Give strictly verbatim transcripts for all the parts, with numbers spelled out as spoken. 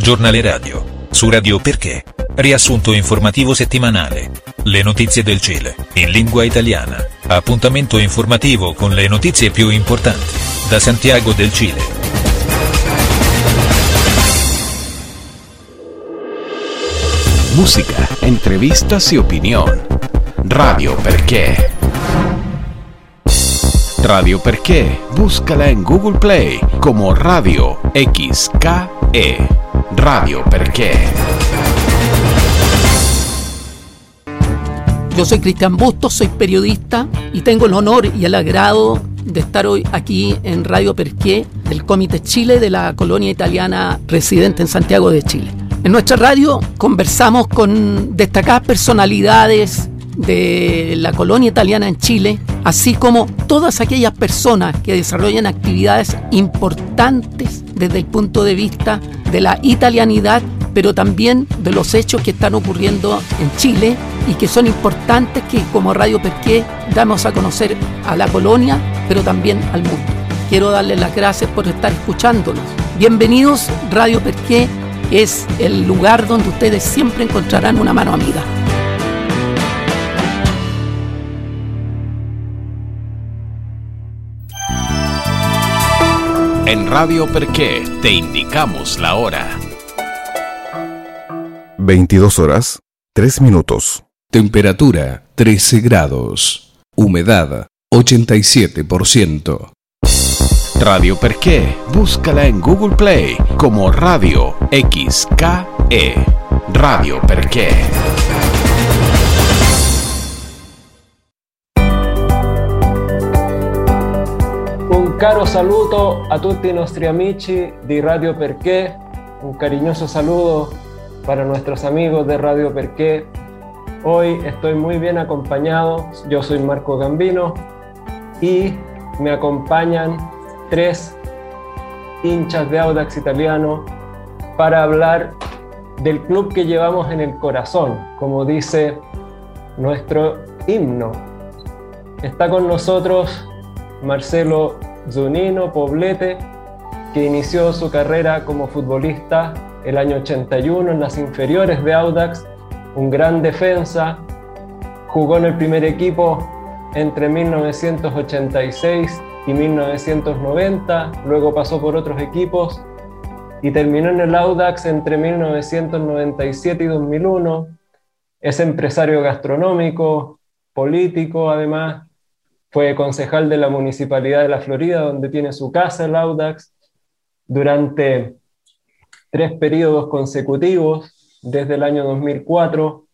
Giornale radio. Su Radio Perché. Riassunto informativo settimanale. Le notizie del Cile, in lingua italiana. Appuntamento informativo con le notizie più importanti. Da Santiago del Cile. Música, entrevistas y opinión. Radio Perché. Radio Perché, búscala en Google Play como Radio X K E. Radio Perché. Yo soy Cristian Bustos, soy periodista y tengo el honor y el agrado de estar hoy aquí en Radio Perché del Comité Chile de la colonia italiana residente en Santiago de Chile. En nuestra radio conversamos con destacadas personalidades de la colonia italiana en Chile, así como todas aquellas personas que desarrollan actividades importantes desde el punto de vista de la italianidad, pero también de los hechos que están ocurriendo en Chile y que son importantes que como Radio Perché damos a conocer a la colonia, pero también al mundo. Quiero darles las gracias por estar escuchándonos. Bienvenidos, Radio Perché es el lugar donde ustedes siempre encontrarán una mano amiga. En Radio Perché te indicamos la hora. veintidós horas, tres minutos. Temperatura trece grados. Humedad ochenta y siete por ciento. Radio Perché, búscala en Google Play como Radio X K E. Radio Perché. Un caro saluto a tutti i nostri amici di Radio Perché, un cariñoso saludo para nuestros amigos de Radio Perché. Hoy estoy muy bien acompañado, yo soy Marco Gambino y me acompañan tres hinchas de Audax Italiano para hablar del club que llevamos en el corazón, como dice nuestro himno. Está con nosotros Marcelo Zunino Poblete, que inició su carrera como futbolista el año ochenta y uno en las inferiores de Audax, un gran defensa, jugó en el primer equipo entre mil novecientos ochenta y seis y mil novecientos noventa, luego pasó por otros equipos y terminó en el Audax entre mil novecientos noventa y siete y dos mil uno. Es empresario gastronómico, político además, fue concejal de la Municipalidad de la Florida, donde tiene su casa el Audax, durante tres periodos consecutivos, desde el año dos mil cuatro.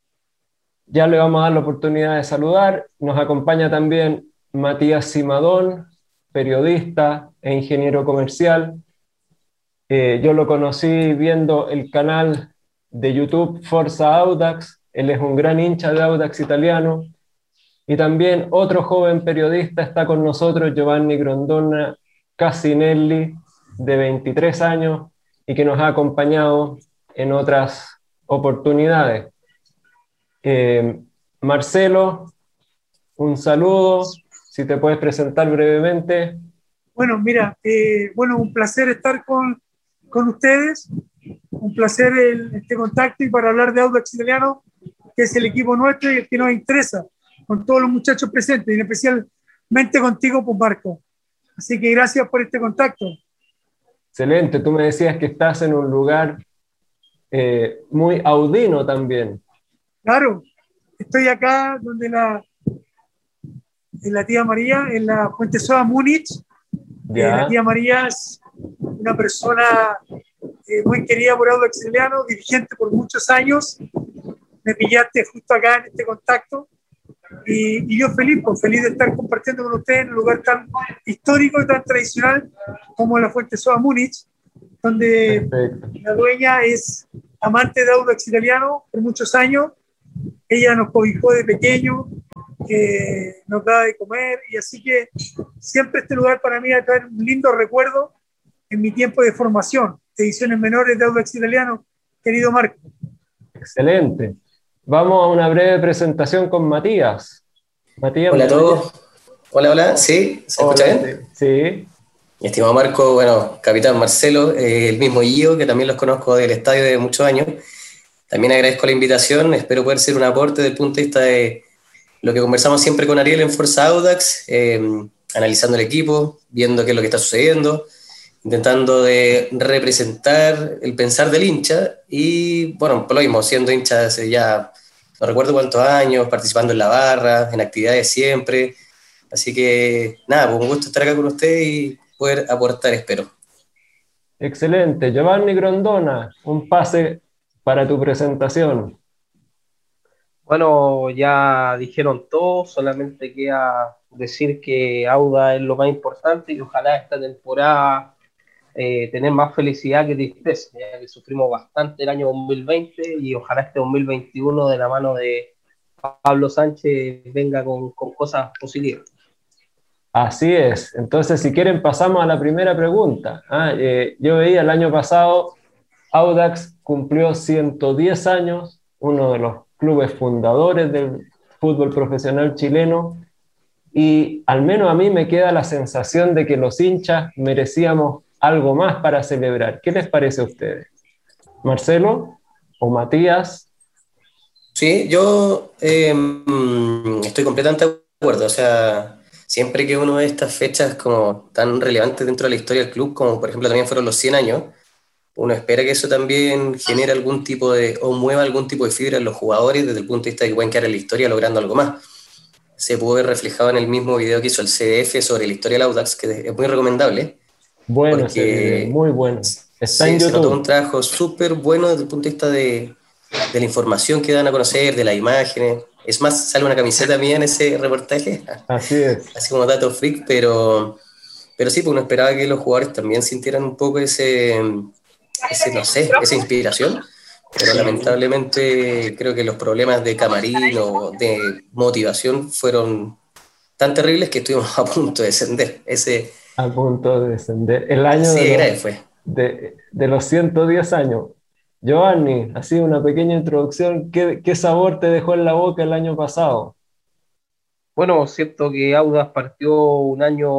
Ya le vamos a dar la oportunidad de saludar. Nos acompaña también Matías Cimadón, periodista e ingeniero comercial. Eh, yo lo conocí viendo el canal de YouTube Forza Audax. Él es un gran hincha de Audax Italiano. Y también otro joven periodista está con nosotros, Giovanni Grondona Casinelli, de veintitrés años, y que nos ha acompañado en otras oportunidades. Eh, Marcelo, un saludo, si te puedes presentar brevemente. Bueno, mira, eh, bueno, un placer estar con, con ustedes, un placer el, este contacto y para hablar de Audax Italiano, que es el equipo nuestro y el que nos interesa, con todos los muchachos presentes, y especialmente contigo, pues Marco. Así que gracias por este contacto. Excelente, tú me decías que estás en un lugar eh, muy audino también. Claro, estoy acá donde la, en la tía María, en la Fuente Soda Múnich. Eh, la tía María es una persona eh, muy querida por Audax Italiano, dirigente por muchos años. Me pillaste justo acá en este contacto. Y, y yo feliz, pues, feliz de estar compartiendo con ustedes en un lugar tan histórico y tan tradicional como la Fuente Soda Múnich, donde Perfecto. La dueña es amante de Audax Italiano por muchos años. Ella nos cobijó de pequeño, eh, nos daba de comer, y así que siempre este lugar para mí va a traer un lindo recuerdo en mi tiempo de formación, de ediciones menores de Audax Italiano, querido Marco. Excelente. Vamos a una breve presentación con Matías. Matías, hola a todos. Hola, hola. ¿Sí? ¿Se escucha hola, bien? Sí. Estimado Marco, bueno, capitán Marcelo, eh, el mismo Gio, que también los conozco del estadio de muchos años. También agradezco la invitación, espero poder ser un aporte desde el punto de vista de lo que conversamos siempre con Ariel en Fuerza Audax, eh, analizando el equipo, viendo qué es lo que está sucediendo, intentando de representar el pensar del hincha y, bueno, por lo mismo, siendo hincha hace ya no recuerdo cuántos años, participando en la barra, en actividades siempre. Así que, nada, pues un gusto estar acá con usted y poder aportar, espero. Excelente. Giovanni Grondona, un pase para tu presentación. Bueno, ya dijeron todo, solamente queda decir que Auda es lo más importante y ojalá esta temporada eh, tener más felicidad que tristeza, ya que sufrimos bastante el año dos mil veinte y ojalá este dos mil veintiuno de la mano de Pablo Sánchez venga con, con cosas positivas. Así es. Entonces, si quieren, pasamos a la primera pregunta. Ah, eh, yo veía el año pasado, Audax cumplió ciento diez años, uno de los clubes fundadores del fútbol profesional chileno, y al menos a mí me queda la sensación de que los hinchas merecíamos algo más para celebrar. ¿Qué les parece a ustedes? ¿Marcelo o Matías? Sí, yo eh, estoy completamente de acuerdo. O sea, siempre que uno ve estas fechas como tan relevantes dentro de la historia del club, como por ejemplo también fueron los cien años, uno espera que eso también genere algún tipo de, o mueva algún tipo de fibra en los jugadores desde el punto de vista de que pueden quedar en la historia logrando algo más. Se pudo ver reflejado en el mismo video que hizo el C D F sobre la historia del Audax, que es muy recomendable. Bueno, ese video, muy bueno. Está sí, en YouTube. Se notó un trabajo súper bueno desde el punto de vista de, de la información que dan a conocer, de las imágenes. Es más, sale una camiseta mía en ese reportaje. Así es. Así como dato freak, pero, pero sí, pues uno esperaba que los jugadores también sintieran un poco ese, ese no sé, esa inspiración. Pero lamentablemente creo que los problemas de camarín o de motivación fueron tan terribles que estuvimos a punto de descender. Ese, a punto de descender. El año sí, de, grave los, fue. De, de los ciento diez años. Giovanni, así una pequeña introducción. ¿Qué, ¿Qué sabor te dejó en la boca el año pasado? Bueno, siento que Audax partió un año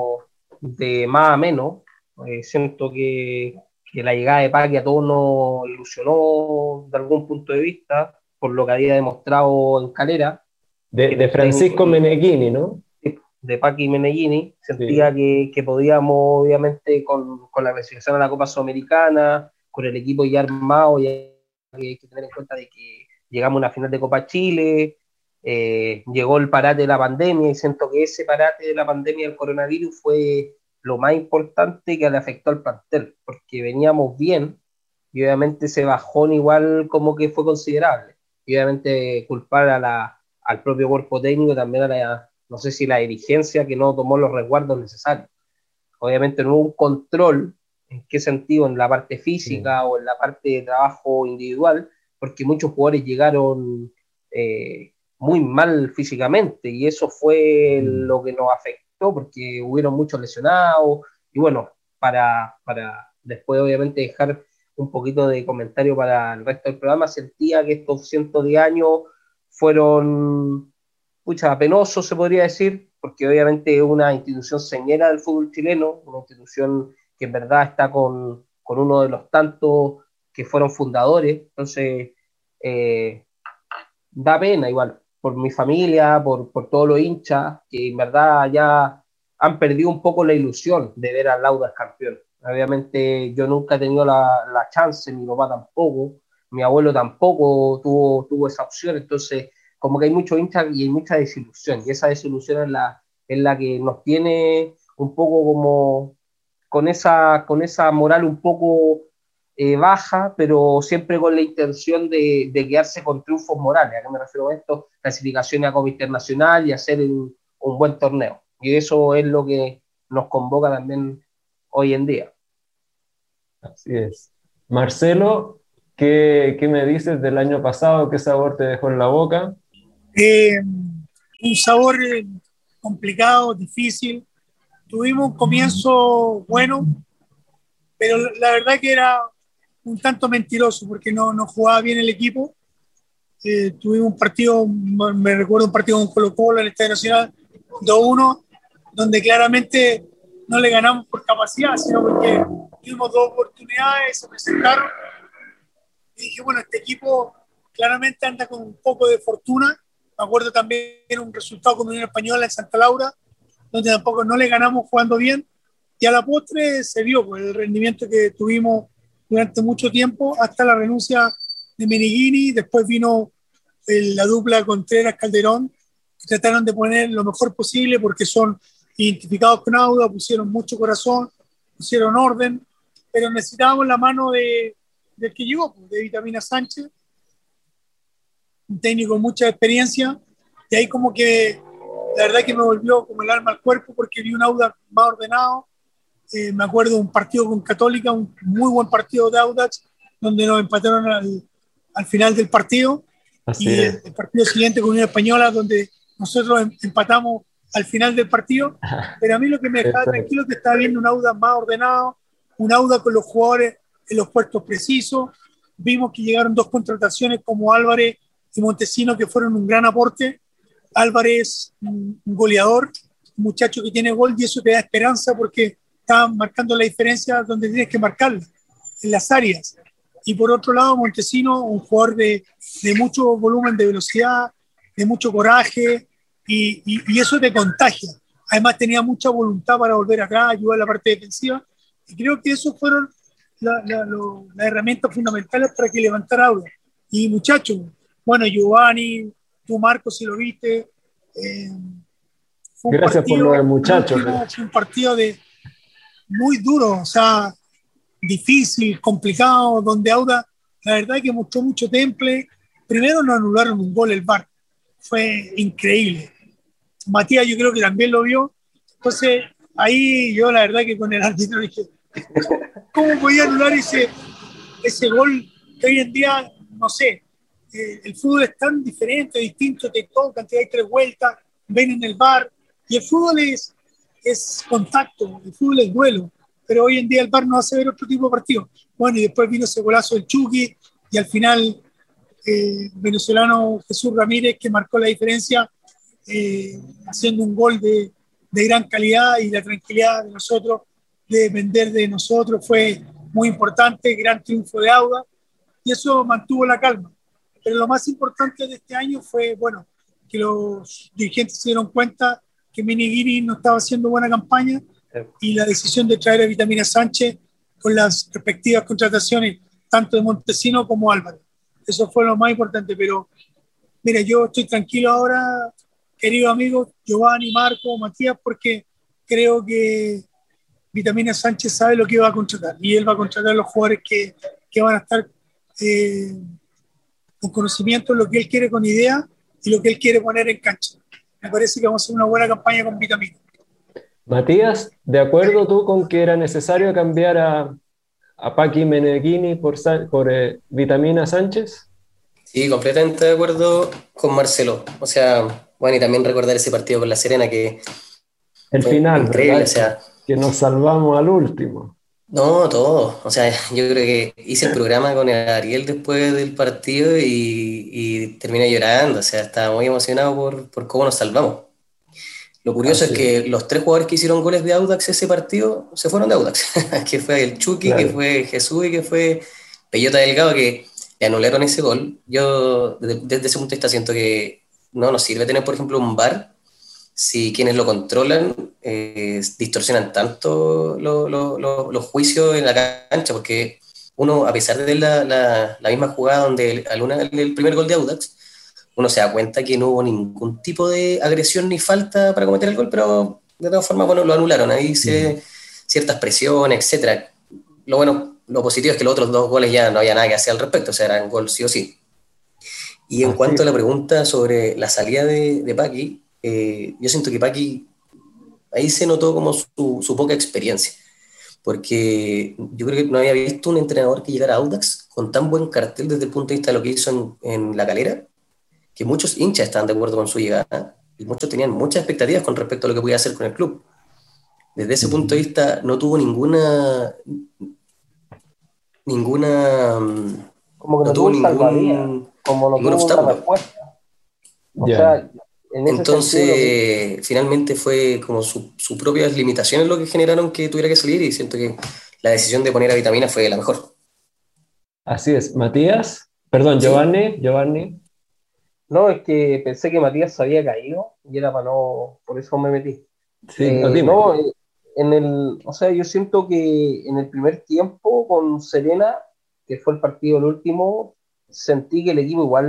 de más a menos. Eh, siento que que la llegada de Paqui a todos nos ilusionó de algún punto de vista, por lo que había demostrado en Calera. De, de Francisco Meneghini, ¿no? De Paqui Meneghini. Sentía sí. que, que podíamos, obviamente, con, con la clasificación a la Copa Sudamericana, con el equipo ya armado, ya hay que tener en cuenta de que llegamos a una final de Copa Chile, eh, llegó el parate de la pandemia, y siento que ese parate de la pandemia del coronavirus fue lo más importante que le afectó al plantel, porque veníamos bien, y obviamente ese bajón igual como que fue considerable, y obviamente culpar a la, al propio cuerpo técnico, también a la, no sé si la dirigencia que no tomó los resguardos necesarios. Obviamente no hubo un control, ¿en qué sentido? En la parte física sí. o en la parte de trabajo individual, porque muchos jugadores llegaron eh, muy mal físicamente, y eso fue mm. lo que nos afectó, porque hubieron muchos lesionados, y bueno, para, para después obviamente dejar un poquito de comentario para el resto del programa, sentía que estos ciento diez años fueron, pucha, penosos se podría decir, porque obviamente es una institución señera del fútbol chileno, una institución que en verdad está con, con uno de los tantos que fueron fundadores, entonces eh, da pena igual, por mi familia, por, por todos los hinchas, que en verdad ya han perdido un poco la ilusión de ver al Audax campeón. Obviamente yo nunca he tenido la, la chance, mi papá tampoco, mi abuelo tampoco tuvo, tuvo esa opción, entonces como que hay muchos hinchas y hay mucha desilusión, y esa desilusión es la, es la que nos tiene un poco como con esa, con esa moral un poco Eh, baja, pero siempre con la intención de, de quedarse con triunfos morales. ¿A qué me refiero a esto? Clasificación a Copa Internacional y hacer un, un buen torneo. Y eso es lo que nos convoca también hoy en día. Así es. Marcelo, ¿qué, qué me dices del año pasado? ¿Qué sabor te dejó en la boca? Eh, un sabor complicado, difícil. Tuvimos un comienzo bueno, pero la verdad que era un tanto mentiroso porque no, no jugaba bien el equipo. Eh, tuvimos un partido, me recuerdo un partido con Colo Colo en el Estadio Nacional, dos uno, donde claramente no le ganamos por capacidad, sino porque tuvimos dos oportunidades, se presentaron. Y dije, bueno, este equipo claramente anda con un poco de fortuna. Me acuerdo también un resultado con Unión Española en Santa Laura, donde tampoco no le ganamos jugando bien. Y a la postre se vio pues, el rendimiento que tuvimos durante mucho tiempo, hasta la renuncia de Meneghini. Después vino el, la dupla Contreras-Calderón, que trataron de poner lo mejor posible porque son identificados con Auda, pusieron mucho corazón, pusieron orden, pero necesitábamos la mano de, del que llegó, de Vitamina Sánchez, un técnico con mucha experiencia, y ahí como que la verdad que me volvió como el alma al cuerpo porque vi un Audax más ordenado. Eh, me acuerdo de un partido con Católica, un muy buen partido de Audax, donde nos empataron al, al final del partido. Así y el, el partido siguiente con Unión Española, donde nosotros em, empatamos al final del partido. Pero a mí lo que me dejaba tranquilo es que estaba viendo un Audax más ordenado, un Audax con los jugadores en los puestos precisos. Vimos que llegaron dos contrataciones como Álvarez y Montesino, que fueron un gran aporte. Álvarez, un goleador, un muchacho que tiene gol, y eso te da esperanza porque está marcando la diferencia donde tienes que marcarla, en las áreas. Y por otro lado, Montesino, un jugador de, de mucho volumen de velocidad, de mucho coraje, y, y, y eso te contagia. Además tenía mucha voluntad para volver acá, ayudar a la parte defensiva, y creo que esos fueron la, la, lo, las herramientas fundamentales para que levantara Audax. Y muchachos, bueno, Giovanni, tú Marcos, si lo viste, eh, fue un gracias partido, por lo del muchacho. Último, fue un partido de muy duro, o sea, difícil, complicado, donde Audax, la verdad que mostró mucho temple. Primero nos anularon un gol el V A R, fue increíble. Matías yo creo que también lo vio, entonces ahí yo la verdad que con el árbitro dije, ¿cómo podía anular ese, ese gol que hoy en día, no sé, eh, el fútbol es tan diferente, distinto, te tocan, te da tres vueltas, ven en el V A R, y el fútbol es es contacto, el fútbol es duelo, pero hoy en día el V A R nos hace ver otro tipo de partido. Bueno, y después vino ese golazo del Chucky, y al final eh, venezolano Jesús Ramírez, que marcó la diferencia, eh, haciendo un gol de, de gran calidad, y la tranquilidad de nosotros, de depender de nosotros, fue muy importante, gran triunfo de Audax, y eso mantuvo la calma. Pero lo más importante de este año fue, bueno, que los dirigentes se dieron cuenta que Meneghini no estaba haciendo buena campaña, y la decisión de traer a Vitamina Sánchez con las respectivas contrataciones tanto de Montesino como Álvarez. Eso fue lo más importante. Pero mira, yo estoy tranquilo ahora, queridos amigos Giovanni, Marco, Matías, porque creo que Vitamina Sánchez sabe lo que va a contratar, y él va a contratar a los jugadores que, que van a estar eh, con conocimiento de lo que él quiere, con idea, y lo que él quiere poner en cancha. Me parece que vamos a hacer una buena campaña con Vitamina. Matías, ¿de acuerdo tú con que era necesario cambiar a, a Paqui Meneghini por, por eh, Vitamina Sánchez? Sí, completamente de acuerdo con Marcelo. O sea, bueno, y también recordar ese partido con La Serena que... El final, increíble, ¿verdad? O sea, que nos salvamos al último. No, todo. O sea, yo creo que hice el programa con el Ariel después del partido y, y terminé llorando. O sea, estaba muy emocionado por, por cómo nos salvamos. Lo curioso Así. es que los tres jugadores que hicieron goles de Audax ese partido se fueron de Audax. Que fue el Chucky, claro. que fue Jesús y que fue Peyota Delgado, que le anularon ese gol. Yo, desde, desde ese punto de vista, siento que no nos sirve tener, por ejemplo, un V A R si quienes lo controlan eh, distorsionan tanto lo, lo, lo, los juicios en la cancha, porque uno, a pesar de la, la, la misma jugada donde el, el, el primer gol de Audax, uno se da cuenta que no hubo ningún tipo de agresión ni falta para cometer el gol, pero de todas formas, bueno, lo anularon. Ahí se, ciertas presiones, etcétera. Lo bueno, lo positivo es que los otros dos goles ya no había nada que hacer al respecto, o sea, eran gol sí o sí. Y en Así cuanto es. a la pregunta sobre la salida de, de Paqui, eh, yo siento que Paqui ahí se notó como su, su poca experiencia, porque yo creo que no había visto un entrenador que llegara a Audax con tan buen cartel desde el punto de vista de lo que hizo en, en La Calera, que muchos hinchas estaban de acuerdo con su llegada y muchos tenían muchas expectativas con respecto a lo que podía hacer con el club. Desde ese punto de vista no tuvo ninguna ninguna como que no, no tuvo ningún, salvadía, como no tuvo una respuesta. O yeah. sea, Entonces, sentido, finalmente fue como sus su propias limitaciones lo que generaron que tuviera que salir, y siento que la decisión de poner a Vitamina fue la mejor. Así es. Matías, perdón, ¿sí? Giovanni, Giovanni. No, es que pensé que Matías se había caído y era para no, por eso me metí. Sí, eh, no, en el, o sea, yo siento que en el primer tiempo con Serena, que fue el partido el último, sentí que el equipo igual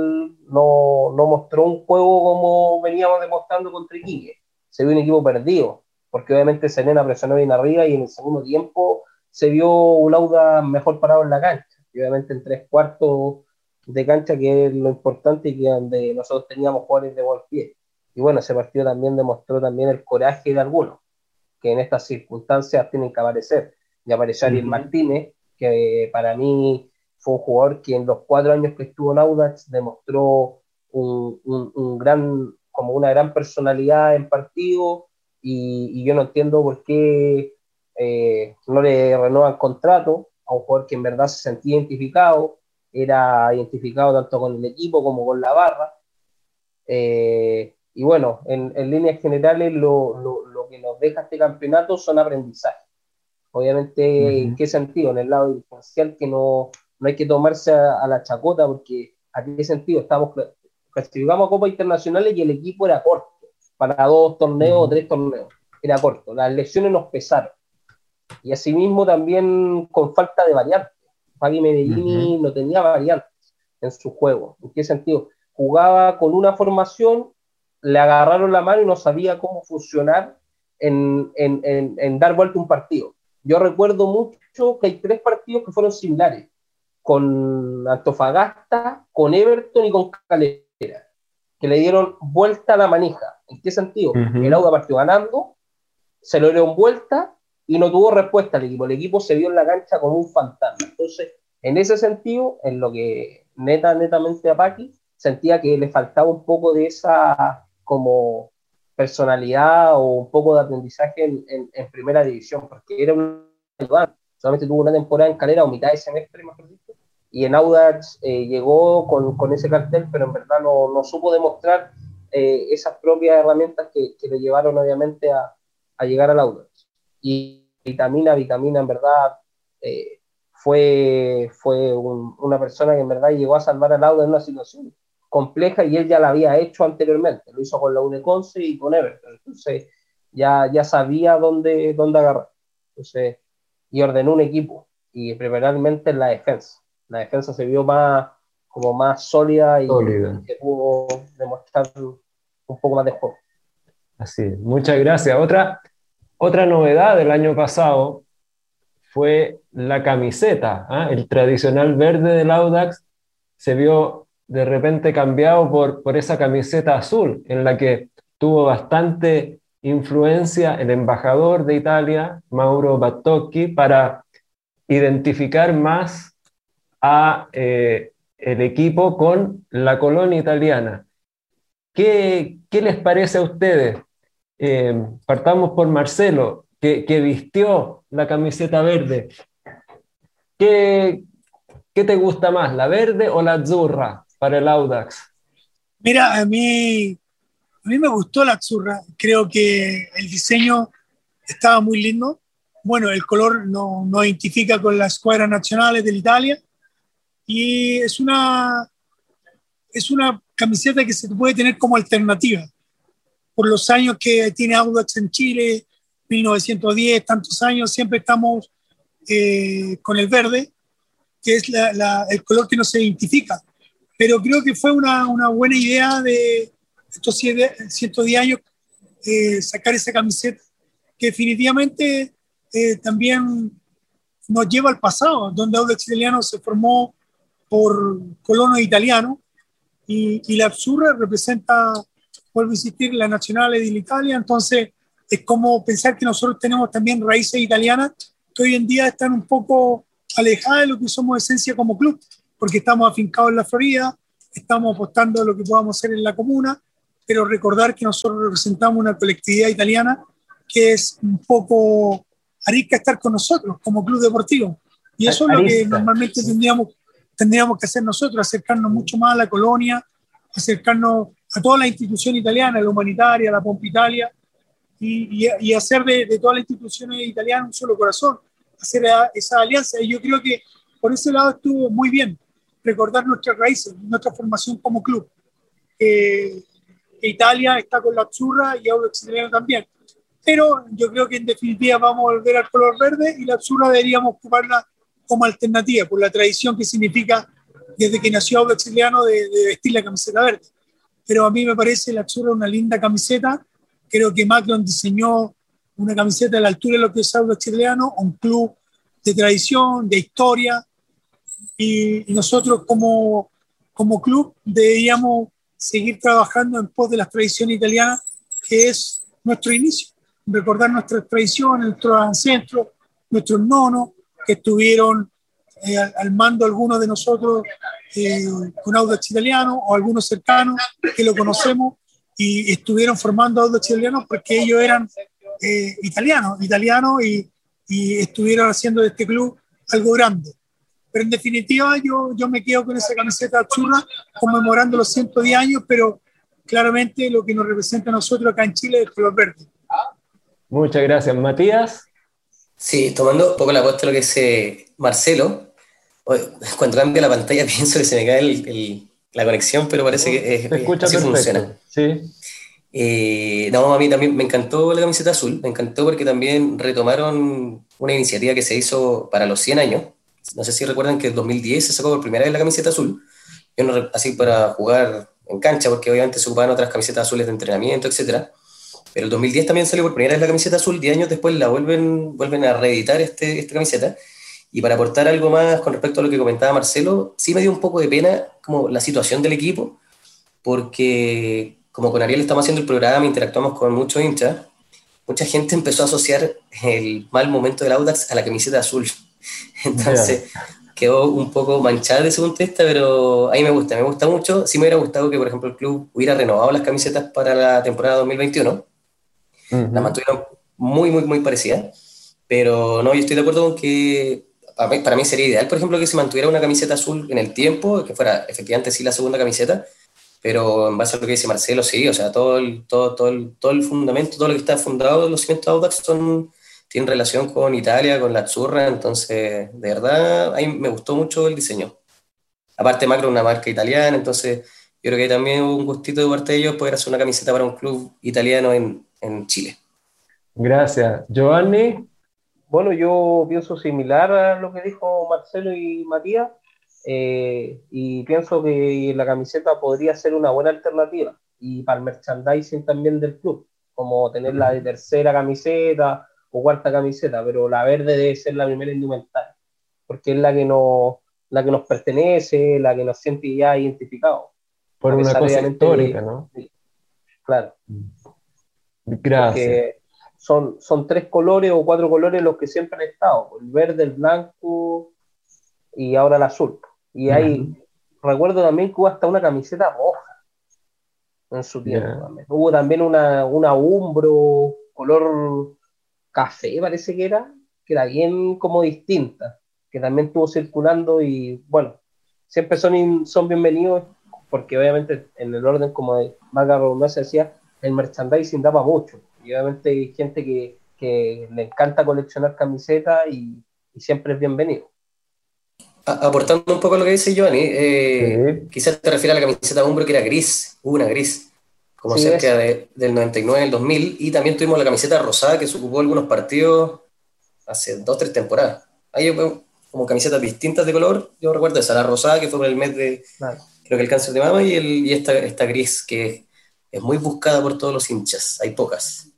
no, no mostró un juego como veníamos demostrando contra Iquique. Se vio un equipo perdido, porque obviamente Serena presionó bien arriba y en el segundo tiempo se vio un Audax mejor parado en la cancha. Y obviamente en tres cuartos de cancha, que es lo importante y que donde nosotros teníamos jugadores de buen pie. Y bueno, ese partido también demostró también el coraje de algunos, que en estas circunstancias tienen que aparecer. Y apareció Ariel uh-huh. Martínez, que para mí fue un jugador que en los cuatro años que estuvo en Audax demostró un, un, un gran, como una gran personalidad en partido, y, y yo no entiendo por qué eh, no le renuevan contrato a un jugador que en verdad se sentía identificado, era identificado tanto con el equipo como con la barra. Eh, y bueno, en, en líneas generales lo, lo, lo que nos deja este campeonato son aprendizajes. Obviamente, uh-huh. ¿en qué sentido? En el lado dirigencial, que no, no hay que tomarse a, a la chacota, porque ¿a qué sentido? Estamos clasificamos a Copas Internacionales y el equipo era corto, para dos torneos uh-huh. o tres torneos, era corto. Las lesiones nos pesaron. Y asimismo también con falta de variantes. Fabi Medellini uh-huh. no tenía variantes en su juego. ¿En qué sentido? Jugaba con una formación, le agarraron la mano y no sabía cómo funcionar en, en, en, en dar vuelta un partido. Yo recuerdo mucho que hay tres partidos que fueron similares, con Antofagasta, con Everton y con Calera, que le dieron vuelta a la manija. ¿En qué sentido? Uh-huh. El Audax partió ganando, se lo dieron vuelta y no tuvo respuesta al equipo. El equipo se vio en la cancha como un fantasma. Entonces, en ese sentido, en lo que neta, netamente a Paqui, sentía que le faltaba un poco de esa como personalidad o un poco de aprendizaje en, en, en primera división, porque era un ayudante. Solamente tuvo una temporada en Calera, o mitad de semestre, mejor dicho, y en Audax eh, llegó con, con ese cartel, pero en verdad no, no supo demostrar eh, esas propias herramientas que, que le llevaron obviamente a, a llegar al Audax. Y Vitamina, Vitamina en verdad eh, fue, fue un, una persona que en verdad llegó a salvar al Audax en una situación compleja, y él ya la había hecho anteriormente, lo hizo con la Uneconce y con Everton, entonces ya, ya sabía dónde, dónde agarrar, entonces, y ordenó un equipo, y primeramente en la defensa, la defensa se vio más, como más sólida y, y que pudo demostrar un poco más de juego. Así es, muchas gracias. Otra, otra novedad del año pasado fue la camiseta, ¿eh? El tradicional verde del Audax se vio de repente cambiado por, por esa camiseta azul, en la que tuvo bastante influencia el embajador de Italia, Mauro Battocchi, para identificar más a eh, el equipo con la colonia italiana. ¿Qué, qué les parece a ustedes? Eh, partamos por Marcelo, que, que vistió la camiseta verde. ¿Qué, ¿Qué te gusta más, la verde o la azzurra para el Audax? Mira, a mí, a mí me gustó la azzurra. Creo que el diseño estaba muy lindo. Bueno, el color nos no identifica con las escuadras nacionales de Italia, y es una, es una camiseta que se puede tener como alternativa. Por los años que tiene Audax en Chile, mil novecientos diez, tantos años, siempre estamos eh, con el verde, que es la, la, el color que nos identifica. Pero creo que fue una, una buena idea de estos ciento diez años eh, sacar esa camiseta, que definitivamente eh, también nos lleva al pasado, donde Audax Italiano se formó por colonos italianos, y, y la azzurra representa, vuelvo a insistir, la nacional de Italia. Entonces es como pensar que nosotros tenemos también raíces italianas que hoy en día están un poco alejadas de lo que somos esencia como club, porque estamos afincados en la Florida, estamos apostando a lo que podamos hacer en la comuna, pero recordar que nosotros representamos una colectividad italiana que es un poco arisca estar con nosotros como club deportivo, y eso es lo que normalmente tendríamos, tendríamos que hacer nosotros, acercarnos mucho más a la colonia, acercarnos a toda la institución italiana, la humanitaria, la Pompa Italia, y, y, y hacer de, de todas las instituciones italianas un solo corazón, hacer a, esa alianza. Y yo creo que por ese lado estuvo muy bien, recordar nuestras raíces, nuestra formación como club. Eh, Italia está con la Azzurra y Audax Italiano también. Pero yo creo que en definitiva vamos a volver al color verde y la Azzurra deberíamos ocuparla como alternativa, por la tradición que significa desde que nació Audax Italiano de, de vestir la camiseta verde. Pero a mí me parece la Azzurra una linda camiseta. Creo que Macron diseñó una camiseta a la altura de lo que es Audax Italiano, un club de tradición, de historia, y, y nosotros como, como club deberíamos seguir trabajando en pos de las tradiciones italianas, que es nuestro inicio, recordar nuestras tradiciones, nuestros ancestros, nuestros nonos, que estuvieron eh, al, al mando algunos de nosotros eh, con Audax Italiano, o algunos cercanos que lo conocemos, y estuvieron formando Audax Italiano porque ellos eran eh, italianos, italianos y, y estuvieron haciendo de este club algo grande. Pero en definitiva yo, yo me quedo con esa camiseta azzurra conmemorando los ciento diez años, pero claramente lo que nos representa a nosotros acá en Chile es el color verde. Muchas gracias. Matías. Sí, tomando un poco la apuesta de lo que dice Marcelo, cuando cambia la pantalla pienso que se me cae el, el, la conexión, pero parece que es, se escucha así perfecto. Funciona. Sí. Eh, no, a mí también me encantó la camiseta azul, me encantó porque también retomaron una iniciativa que se hizo para los cien años. No sé si recuerdan que en dos mil diez se sacó por primera vez la camiseta azul, yo no, así para jugar en cancha, porque obviamente se ocupaban otras camisetas azules de entrenamiento, etcétera. Pero el dos mil diez también salió por primera vez la camiseta azul, diez años después la vuelven, vuelven a reeditar este, esta camiseta. Y para aportar algo más con respecto a lo que comentaba Marcelo, sí me dio un poco de pena como la situación del equipo, porque como con Ariel estamos haciendo el programa, interactuamos con muchos hinchas, mucha gente empezó a asociar el mal momento del Audax a la camiseta azul. Entonces yeah. quedó un poco manchada de ese punto de vista, pero a mí me gusta, me gusta mucho. Sí me hubiera gustado que, por ejemplo, el club hubiera renovado las camisetas para la temporada dos mil veintiuno. Uh-huh. Las mantuvieron muy, muy, muy parecidas. Pero no, yo estoy de acuerdo con que para mí, para mí sería ideal, por ejemplo, que se mantuviera una camiseta azul en el tiempo, que fuera efectivamente sí la segunda camiseta, pero en base a lo que dice Marcelo, sí, o sea, todo el, todo, todo el, todo el fundamento, todo lo que está fundado, los cimientos de Audax son... tiene relación con Italia, con la Azzurra, entonces, de verdad, a mí me gustó mucho el diseño. Aparte, Macro es una marca italiana, entonces yo creo que también hubo un gustito de parte de ellos poder hacer una camiseta para un club italiano en, en Chile. Gracias. Giovanni. Bueno, yo pienso similar a lo que dijo Marcelo y Matías, eh, y pienso que la camiseta podría ser una buena alternativa, y para el merchandising también del club, como tenerla de tercera camiseta, o cuarta camiseta, pero la verde debe ser la primera indumentaria, porque es la que nos, la que nos pertenece, la que nos siente ya identificados. Por una cosa histórica, de, ¿no? Sí, claro. Gracias. Porque son, son tres colores o cuatro colores los que siempre han estado, el verde, el blanco y ahora el azul. Y hay, uh-huh. recuerdo también que hubo hasta una camiseta roja en su tiempo. Yeah. También. Hubo también una, una Umbro, color café parece que era, que era bien como distinta, que también estuvo circulando y bueno, siempre son, in, son bienvenidos porque obviamente en el orden como de Marga Redundancia decía, el merchandising da para mucho y obviamente hay gente que, que le encanta coleccionar camisetas y, y siempre es bienvenido. Aportando un poco a lo que dice Giovanni, eh, sí. Quizás te refieres a la camiseta Umbro que era gris, una gris, como sí, cerca de, del noventa y nueve, el dos mil, y también tuvimos la camiseta rosada que se ocupó algunos partidos hace dos, tres temporadas. Hay como camisetas distintas de color, yo recuerdo esa, la rosada que fue por el mes de, claro. creo que el cáncer de mama, y, el, y esta, esta gris que es muy buscada por todos los hinchas, hay pocas.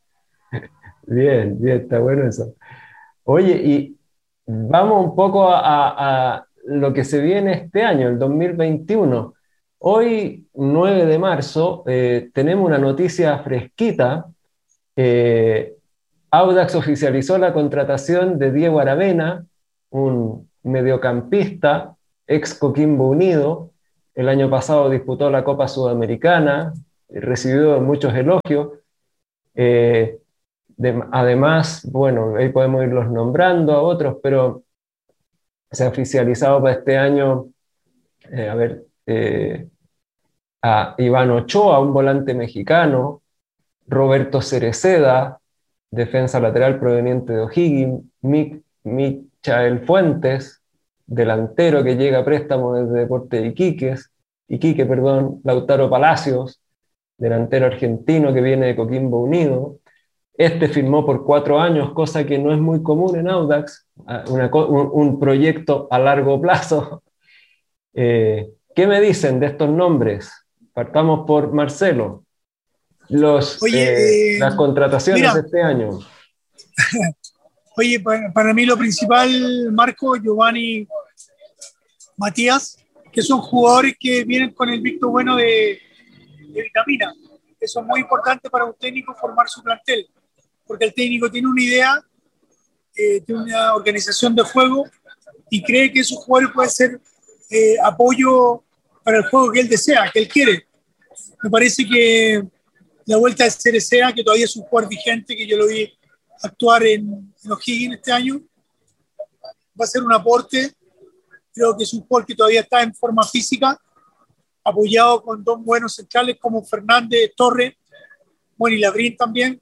Bien, bien, está bueno eso. Oye, y vamos un poco a, a, a lo que se viene este año, el dos mil veintiuno. Hoy, nueve de marzo, eh, tenemos una noticia fresquita. Eh, Audax oficializó la contratación de Diego Aravena, un mediocampista, ex Coquimbo Unido. El año pasado disputó la Copa Sudamericana, recibió muchos elogios. Eh, de, además, bueno, ahí podemos irlos nombrando a otros, pero se ha oficializado para este año, eh, a ver... Eh, a Iván Ochoa, un volante mexicano, Roberto Cereceda, defensa lateral proveniente de O'Higgins, Mi- Michael Fuentes, delantero que llega a préstamo desde Deportes Iquique, Iquique, perdón, Lautaro Palacios, delantero argentino que viene de Coquimbo Unido. Este firmó por cuatro años, cosa que no es muy común en Audax, una, un, un proyecto a largo plazo. Eh, ¿Qué me dicen de estos nombres? Partamos por Marcelo. Los, Oye, eh, eh, las contrataciones mira, de este año. Oye, para, para mí lo principal, Marco, Giovanni, Matías, que son jugadores que vienen con el visto bueno de, de Vitamina. Eso es muy importante para un técnico formar su plantel, porque el técnico tiene una idea, eh, tiene una organización de juego y cree que esos jugadores pueden ser eh, apoyo para el juego que él desea, que él quiere. Me parece que la vuelta de Cereceda, que todavía es un jugador vigente, que yo lo vi actuar en, en O'Higgins este año, va a ser un aporte. Creo que es un jugador que todavía está en forma física, apoyado con dos buenos centrales como Fernández, Torres, bueno, y Labrín también,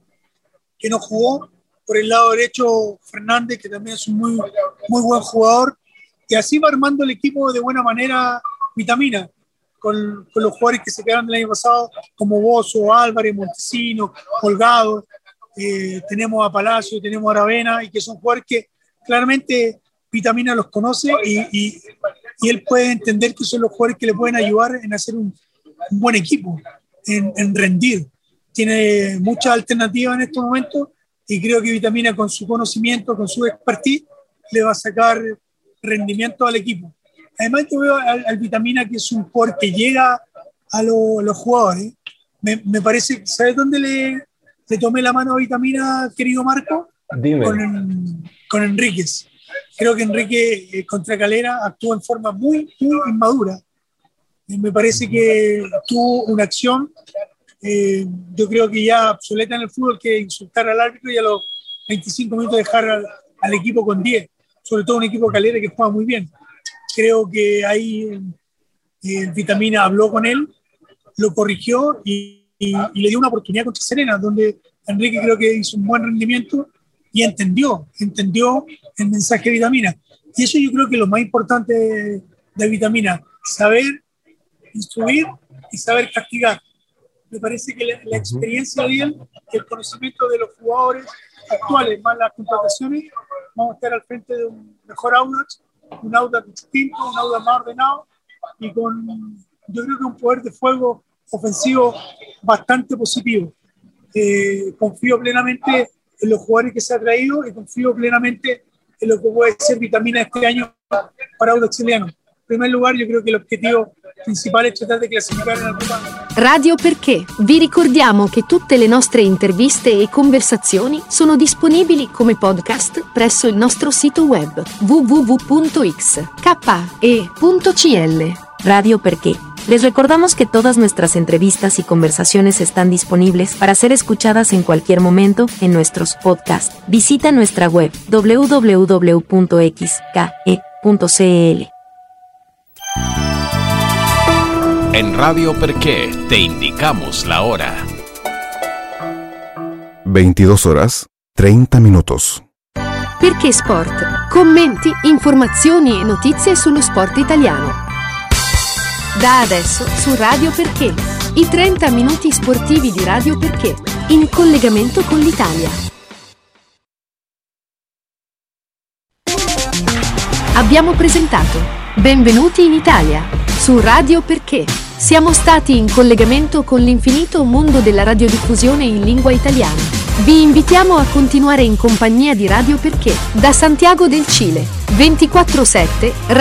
que no jugó. Por el lado derecho, Fernández, que también es un muy, muy buen jugador. Y así va armando el equipo de buena manera Vitamina, con, con los jugadores que se quedaron el año pasado, como Bozo, Álvarez, Montesino, Holgado. Eh, tenemos a Palacio, tenemos a Aravena, y que son jugadores que claramente Vitamina los conoce y, y, y él puede entender que son los jugadores que le pueden ayudar en hacer un, un buen equipo, en, en rendir. Tiene muchas alternativas en estos momentos y creo que Vitamina, con su conocimiento, con su expertise, le va a sacar rendimiento al equipo. Además, yo veo al, al Vitamina, que es un jugador que llega a lo, los jugadores. Me, me parece, ¿sabes dónde le, le tomé la mano a Vitamina, querido Marco? Dime. Con, con Enríquez. Creo que Enrique eh, contra Calera actuó en forma muy, muy inmadura. Eh, me parece que tuvo una acción, eh, yo creo que ya obsoleta en el fútbol, que insultar al árbitro y a los veinticinco minutos dejar al, al equipo con diez, sobre todo un equipo Calera que juega muy bien. Creo que ahí eh, Vitamina habló con él, lo corrigió y, y, y le dio una oportunidad contra Serena, donde Enrique creo que hizo un buen rendimiento y entendió, entendió el mensaje de Vitamina. Y eso yo creo que es lo más importante de, de Vitamina, saber instruir y saber castigar. Me parece que la, la experiencia de él, el conocimiento de los jugadores actuales, más las contrataciones, vamos a estar al frente de un mejor Audax, un Audax distinto, un Audax más ordenado y con, yo creo que un poder de fuego ofensivo bastante positivo. Eh, confío plenamente en los jugadores que se ha traído y confío plenamente en lo que puede ser Vitamina este año para Audax Italiano. En primer lugar, yo creo que el objetivo principale è trattare di classificare la Copa. Radio Perché. Vi ricordiamo che tutte le nostre interviste e conversazioni sono disponibili come podcast presso il nostro sito web w w w punto x k e punto c l. Radio Perché. Les recordamos que todas nuestras entrevistas y conversaciones están disponibles para ser escuchadas en cualquier momento en nuestros podcasts. Visita nuestra web w w w punto x k e punto c l. En Radio Perché te indicamos la hora. veintidós horas, treinta minutos. Perché Sport. Commenti, informazioni e notizie sullo sport italiano. Da adesso su Radio Perché. I trenta minuti sportivi di Radio Perché. In collegamento con l'Italia. Abbiamo presentato Benvenuti in Italia su Radio Perché. Siamo stati in collegamento con l'infinito mondo della radiodiffusione in lingua italiana. Vi invitiamo a continuare in compagnia di Radio Perché da Santiago del Cile, ventiquattro sette